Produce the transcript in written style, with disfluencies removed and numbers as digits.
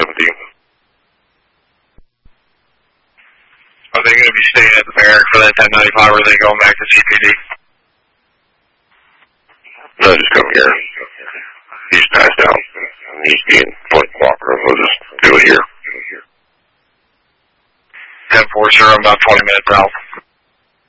with you. Are they going to be staying at the barrack for that 1095, or are they going back to CPD? No, just come here. He's passed out. He's being fully cooperative. We'll just do it here. 10-4, sir. I'm about 20 minutes out.